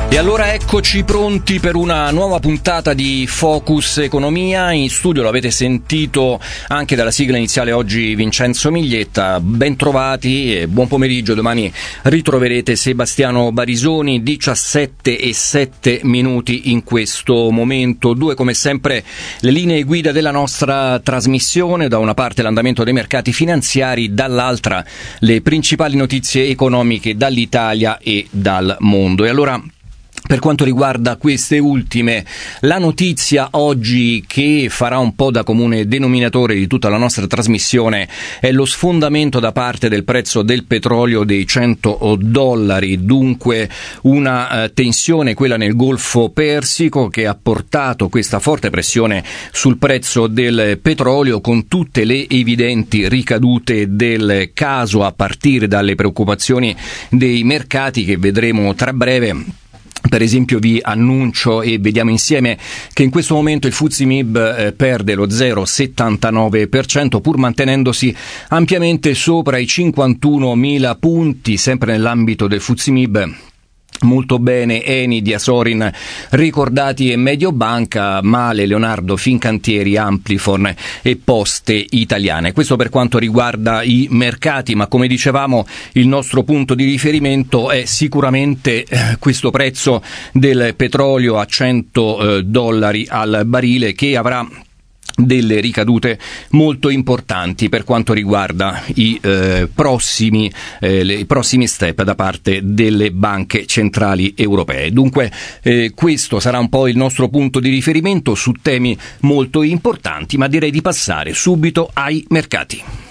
E allora eccoci pronti per una nuova puntata di Focus Economia. In studio lo avete sentito anche dalla sigla iniziale oggi Vincenzo Miglietta. Ben trovati e buon pomeriggio. Domani ritroverete Sebastiano Barisoni, 17:07 in questo momento. Due come sempre le linee guida della nostra trasmissione: da una parte l'andamento dei mercati finanziari, dall'altra le principali notizie economiche dall'Italia e dal mondo. E allora, per quanto riguarda queste ultime, la notizia oggi che farà un po' da comune denominatore di tutta la nostra trasmissione è lo sfondamento da parte del prezzo del petrolio dei $100, dunque una tensione, quella nel Golfo Persico, che ha portato questa forte pressione sul prezzo del petrolio, con tutte le evidenti ricadute del caso, a partire dalle preoccupazioni dei mercati che vedremo tra breve. Per esempio vi annuncio e vediamo insieme che in questo momento il FTSE MIB perde lo 0,79%, pur mantenendosi ampiamente sopra i 51.000 punti, sempre nell'ambito del FTSE MIB. Molto bene Eni, Diasorin, Ricordati e Mediobanca, male Leonardo, Fincantieri, Amplifon e Poste Italiane. Questo per quanto riguarda i mercati, ma come dicevamo il nostro punto di riferimento è sicuramente questo prezzo del petrolio a $100 al barile, che avrà delle ricadute molto importanti per quanto riguarda i prossimi step da parte delle banche centrali europee. Dunque questo sarà un po' il nostro punto di riferimento su temi molto importanti, ma direi di passare subito ai mercati.